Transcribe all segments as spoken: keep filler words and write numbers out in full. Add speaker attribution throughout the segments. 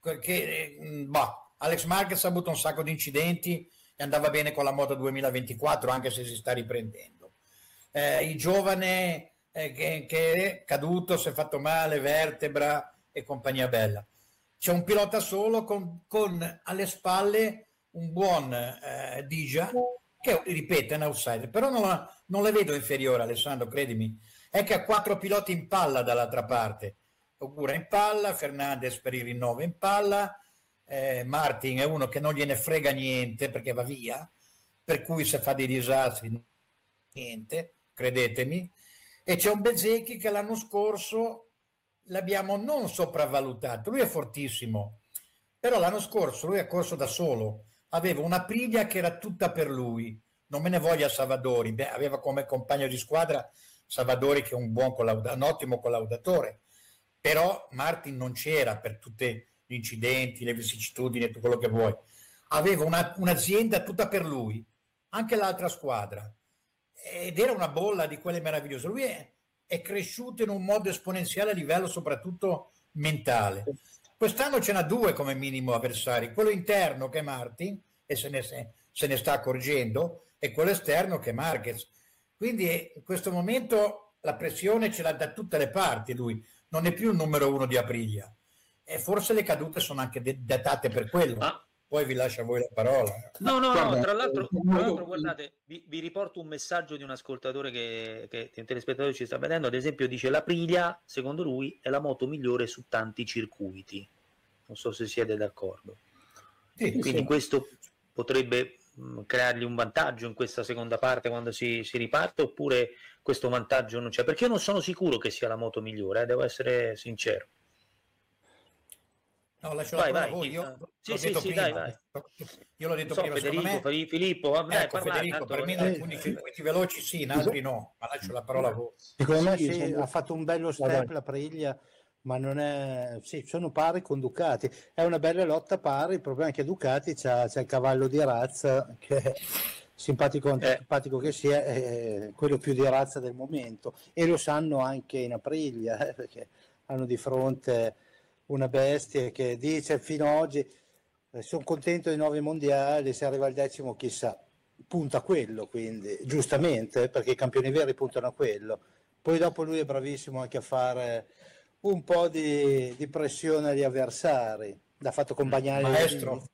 Speaker 1: che bah, Alex Marquez ha avuto un sacco di incidenti e andava bene con la moto duemilaventiquattro, anche se si sta riprendendo. Eh, il giovane eh, che, che è caduto, si è fatto male, vertebra e compagnia bella. C'è un pilota solo con, con alle spalle un buon eh, Dija, che ripeto è un outsider, però non, la, non le vedo inferiore, Alessandro, credimi. È che ha quattro piloti in palla dall'altra parte. Ogura in palla, Fernandez per il rinnovo in palla, eh, Martin è uno che non gliene frega niente perché va via, per cui se fa dei disastri niente, credetemi. E c'è un Bezzecchi che l'anno scorso l'abbiamo non sopravvalutato, lui è fortissimo, però l'anno scorso lui ha corso da solo, aveva una Priglia che era tutta per lui, non me ne voglia Savadori. Beh, aveva come compagno di squadra Savadori che è un buon collaudatore, un ottimo collaudatore, però Martin non c'era per tutti gli incidenti, le vicissitudini e tutto quello che vuoi, aveva una, un'azienda tutta per lui, anche l'altra squadra, ed era una bolla di quelle meravigliose. Lui è, è cresciuto in un modo esponenziale a livello soprattutto mentale. Quest'anno ce n'ha due come minimo avversari, quello interno che è Martin e se ne, se ne sta accorgendo, e quello esterno che è Marquez. Quindi in questo momento la pressione ce l'ha da tutte le parti, lui non è più il numero uno di Aprilia e forse le cadute sono anche datate per quello. Ah. Poi vi lascio a voi la parola.
Speaker 2: No, no, no, tra l'altro, tra l'altro guardate, vi, vi riporto un messaggio di un ascoltatore che, che un telespettatore ci sta vedendo, ad esempio dice l'Aprilia, secondo lui, è la moto migliore su tanti circuiti. Non so se siete d'accordo. Sì, quindi sì. Questo potrebbe mh, creargli un vantaggio in questa seconda parte quando si, si riparte, oppure questo vantaggio non c'è? Perché io non sono sicuro che sia la moto migliore, eh, devo essere sincero.
Speaker 1: No, lascio
Speaker 2: vai,
Speaker 1: la
Speaker 2: vai,
Speaker 1: voi. Io
Speaker 2: uh,
Speaker 1: l'ho
Speaker 2: sì,
Speaker 1: detto
Speaker 2: sì,
Speaker 1: prima.
Speaker 2: dai, vai.
Speaker 1: Io l'ho detto
Speaker 2: so,
Speaker 1: prima.
Speaker 2: Federico,
Speaker 1: me...
Speaker 2: Filippo, vabbè,
Speaker 1: ecco,
Speaker 2: parlare,
Speaker 1: Federico,
Speaker 2: tanto...
Speaker 1: per me in alcuni circuiti veloci sì, in altri no, ma lascio la parola a voi.
Speaker 3: Secondo me
Speaker 4: sì,
Speaker 3: sì,
Speaker 4: sono...
Speaker 3: ha fatto un bello step
Speaker 4: Vabbè.
Speaker 3: la Priglia, ma non è... Sì, sono pari con Ducati. È una bella lotta pari, il problema è che Ducati c'ha, c'ha il cavallo di razza, che simpatico o antipatico che sia, è quello più di razza del momento. E lo sanno anche in Aprilia, eh, perché hanno di fronte una bestia che dice fino ad oggi eh, sono contento dei nuovi mondiali, se arriva al decimo chissà, punta a quello, quindi giustamente, perché i campioni veri puntano a quello. Poi dopo lui è bravissimo anche a fare un po' di, di pressione agli avversari, l'ha fatto con Bagnai,
Speaker 1: maestro,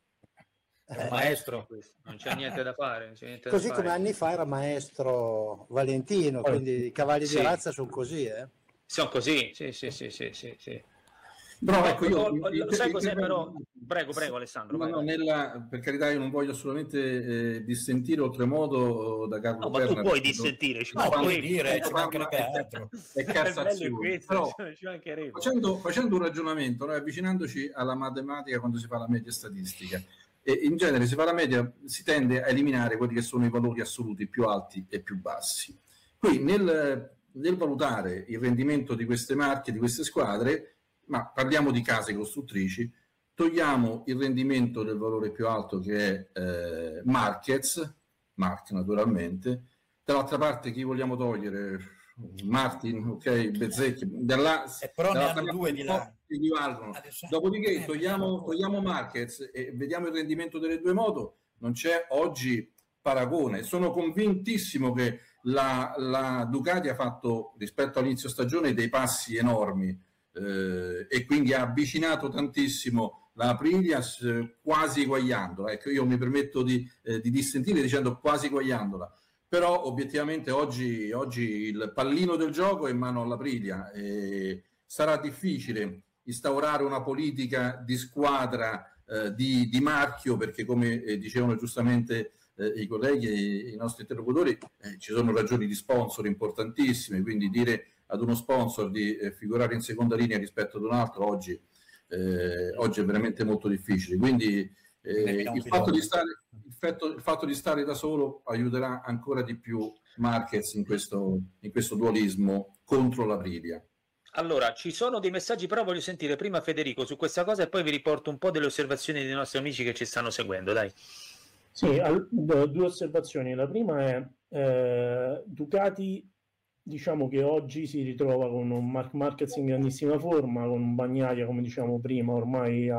Speaker 3: eh,
Speaker 1: maestro.
Speaker 2: Non c'è niente da fare, c'è niente
Speaker 3: così
Speaker 2: da
Speaker 3: come
Speaker 2: fare.
Speaker 3: anni fa era maestro Valentino, quindi i cavalli
Speaker 2: sì.
Speaker 3: di razza sono così, eh?
Speaker 2: Sono così, sì, sì, sì, sì, sì, sì.
Speaker 5: Però
Speaker 2: no,
Speaker 5: ecco, io,
Speaker 2: lo,
Speaker 5: io,
Speaker 2: lo sai
Speaker 5: io,
Speaker 2: cos'è
Speaker 5: io,
Speaker 2: però? Prego, prego Alessandro.
Speaker 5: No,
Speaker 2: vai,
Speaker 5: no,
Speaker 2: vai.
Speaker 5: nella, per carità, io non voglio assolutamente eh, dissentire oltremodo da Carlo
Speaker 2: No, ma
Speaker 5: Berna.
Speaker 2: tu puoi dissentire, ci
Speaker 1: no, puoi
Speaker 2: mancherebbe.
Speaker 1: dire, ci mancherebbe altro.
Speaker 5: È Cassazione.
Speaker 2: Questo,
Speaker 5: però,
Speaker 2: ci mancherebbe.
Speaker 5: Facendo, facendo un ragionamento, noi avvicinandoci alla matematica quando si fa la media statistica, e in genere si fa la media, si tende a eliminare quelli che sono i valori assoluti più alti e più bassi. Qui nel, nel valutare il rendimento di queste marche, di queste squadre, ma parliamo di case costruttrici, togliamo il rendimento del valore più alto che è eh, Marquez, Mark naturalmente, dall'altra parte chi vogliamo togliere? Martin, ok, Bezzecchi, dalla,
Speaker 1: eh, però ne hanno due di là.
Speaker 5: Di Dopodiché togliamo, togliamo Marquez e vediamo il rendimento delle due moto, non c'è oggi paragone. Sono convintissimo che la, la Ducati ha fatto rispetto all'inizio stagione dei passi enormi, Eh, e quindi ha avvicinato tantissimo la Aprilia, eh, quasi eguagliandola. Ecco, io mi permetto di, eh, di dissentire dicendo quasi eguagliandola, però obiettivamente oggi, oggi il pallino del gioco è in mano all'Aprilia e sarà difficile instaurare una politica di squadra eh, di, di marchio, perché come eh, dicevano giustamente eh, i colleghi e i nostri interlocutori, eh, ci sono ragioni di sponsor importantissime, quindi dire ad uno sponsor di eh, figurare in seconda linea rispetto ad un altro oggi, eh, oggi è veramente molto difficile. Quindi eh, il, fatto di stare, il, fatto, il fatto di stare da solo aiuterà ancora di più Marquez in questo, in questo dualismo contro l'Aprilia.
Speaker 2: Allora, ci sono dei messaggi, però voglio sentire prima Federico su questa cosa e poi vi riporto un po' delle osservazioni dei nostri amici che ci stanno seguendo, dai.
Speaker 4: Sì, al, due osservazioni. La prima è eh, Ducati, diciamo che oggi si ritrova con un Marc Marquez in grandissima forma, con un Bagnaia, come diciamo prima, ormai